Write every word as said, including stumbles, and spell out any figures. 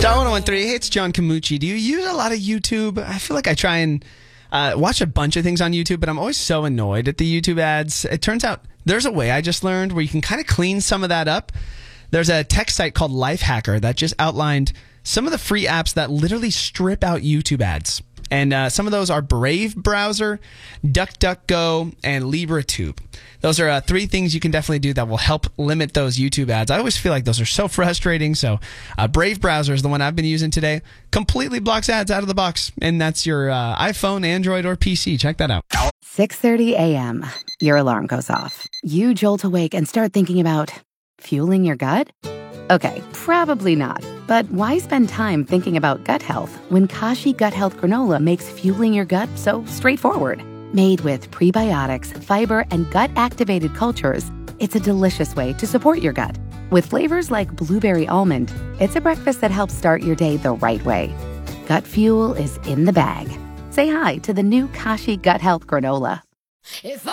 Star one oh one three, hey, it's John Camucci. Do you use a lot of YouTube? I feel like I try and uh, watch a bunch of things on YouTube, but I'm always so annoyed at the YouTube ads. It turns out there's a way I just learned where you can kind of clean some of that up. There's a tech site called Lifehacker that just outlined some of the free apps that literally strip out YouTube ads. And uh, some of those are Brave Browser, DuckDuckGo, and LibreTube. Those are uh, three things you can definitely do that will help limit those YouTube ads. I always feel like those are so frustrating. So uh, Brave Browser is the one I've been using today. Completely blocks ads out of the box. And that's your uh, iPhone, Android, or P C. Check that out. six thirty a.m. Your alarm goes off. You jolt awake and start thinking about fueling your gut? Okay, probably not. But why spend time thinking about gut health when Kashi Gut Health Granola makes fueling your gut so straightforward? Made with prebiotics, fiber, and gut-activated cultures, it's a delicious way to support your gut. With flavors like blueberry almond, it's a breakfast that helps start your day the right way. Gut fuel is in the bag. Say hi to the new Kashi Gut Health Granola. If I